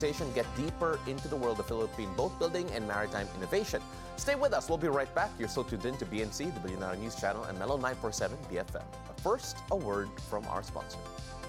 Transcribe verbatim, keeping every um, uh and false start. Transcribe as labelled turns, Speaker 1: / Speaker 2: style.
Speaker 1: get deeper into the world of Philippine boat building and maritime innovation. Stay with us. We'll be right back. You're so tuned in to B N C, the Billionaire News Channel, and Mellow nine four seven B F M. But first, a word from our sponsor.